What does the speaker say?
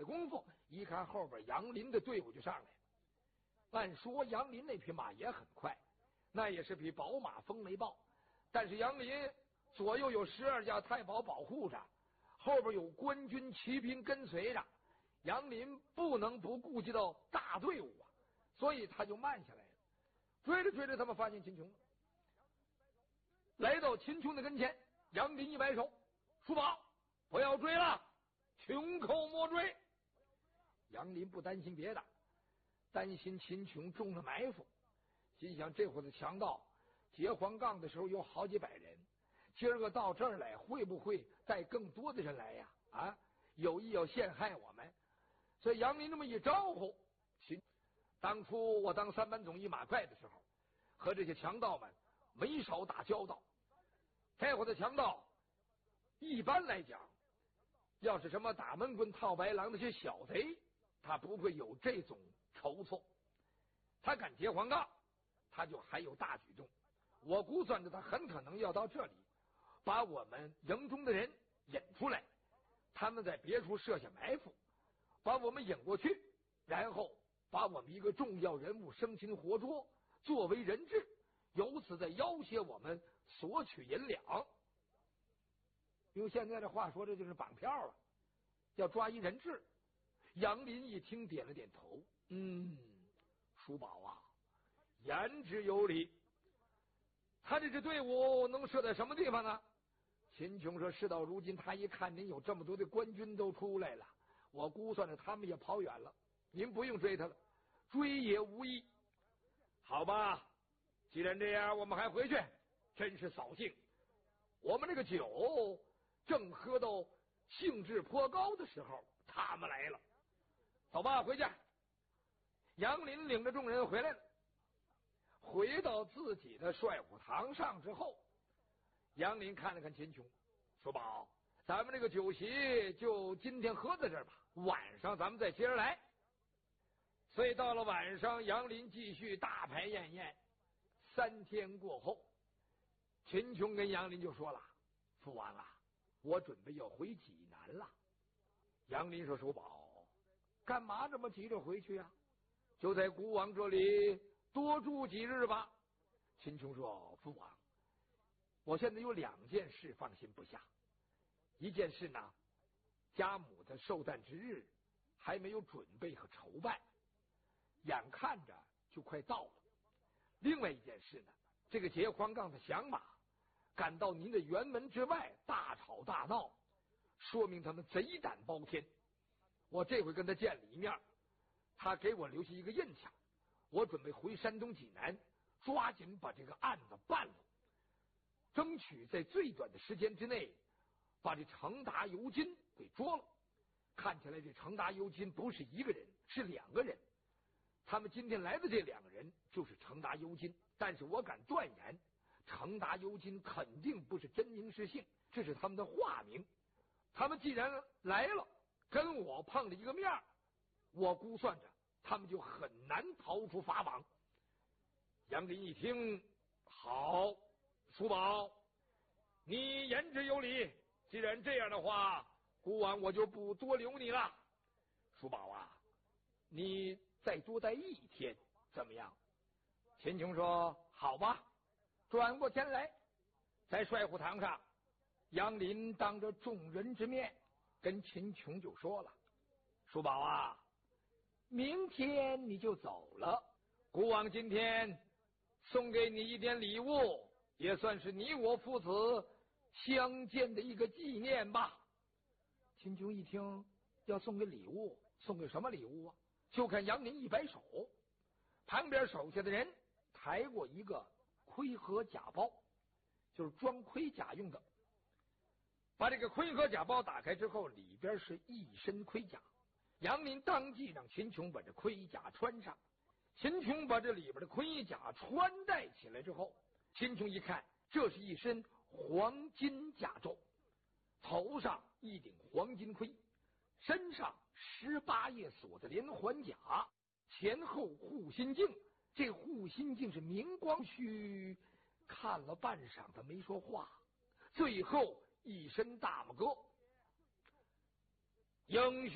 功夫，一看后边杨林的队伍就上来了。按说杨林那匹马也很快，那也是匹宝马风雷豹，但是杨林左右有12架太保保护着，后边有官军骑兵跟随着，杨林不能不顾及到大队伍啊，所以他就慢下来了。追着追着，他们发现秦琼了。来到秦琼的跟前，杨林一摆手：“叔宝，不要追了，穷寇莫追。”杨林不担心别的，担心秦琼中了埋伏，心想这会子强盗劫黄杠的时候有好几百人，今儿个到这儿来会不会带更多的人来呀？有意要陷害我们。所以杨林这么一招呼，当初我当3班总一马快的时候，和这些强盗们没少打交道。这会子强盗一般来讲，要是什么打闷棍套白狼那些小贼，他不会有这种筹措。他敢劫黄杠，他就还有大举重。我估算着他很可能要到这里，把我们营中的人引出来，他们在别处设下埋伏，把我们引过去，然后把我们一个重要人物生擒活捉，作为人质，由此再要挟我们索取银两。用现在的话说，这就是绑票了，要抓一人质。杨林一听点了点头，叔宝啊，言之有理。他这支队伍能设在什么地方呢？秦琼说，事到如今他一看您有这么多的官军都出来了，我估算着他们也跑远了，您不用追他了，追也无益。好吧，既然这样，我们还回去，真是扫兴。我们这个酒正喝到兴致颇高的时候，他们来了。走吧，回家。杨林领着众人回来了。回到自己的帅府堂上之后，杨林看了看秦琼，叔宝，咱们这个酒席就今天喝在这儿吧，晚上咱们再接着来。所以到了晚上，杨林继续大排宴宴。3天过后，秦琼跟杨林就说了：“父王啊，我准备要回济南了。”杨林说：“叔宝，干嘛这么急着回去啊？就在孤王这里多住几日吧。”秦琼说：“父王，我现在有2件事放心不下。一件事呢，家母的寿诞之日还没有准备和筹办，眼看着就快到了。另外一件事呢，这个劫黄杠的响马赶到您的辕门之外，大吵大闹，说明他们贼胆包天。我这回跟他见了一面，他给我留下一个印象，我准备回山东济南，抓紧把这个案子办了，争取在最短的时间之内把这程达尤金给捉了。看起来这程达尤金不是一个人，是2个人。他们今天来的这2个人就是程达尤金，但是我敢断言，程达尤金肯定不是真名实姓，这是他们的化名。他们既然来了，跟我碰了一个面，我估算着他们就很难逃出法网。杨林一听，好，叔宝，你言之有理，既然这样的话，孤王我就不多留你了。叔宝啊，你再多待1天怎么样？秦琼说：“好吧。”转过天来，在帅府堂上，杨林当着众人之面跟秦琼就说了：“叔宝啊，明天你就走了，孤王今天送给你一点礼物，也算是你我父子相见的一个纪念吧。”秦琼一听要送给礼物，送给什么礼物啊？就看杨林一摆手，旁边手下的人抬过一个盔盒甲包，就是装盔甲用的。把这个盔盒甲包打开之后，里边是一身盔甲。杨林当即让秦琼把这盔甲穿上。秦琼把这里边的盔甲穿戴起来之后，秦琼一看，这是一身黄金甲胄，头上一顶黄金盔，身上18叶锁的连环甲，前后护心镜，这护心镜是明光须。看了半晌，他没说话。最后一身大马哥，英雄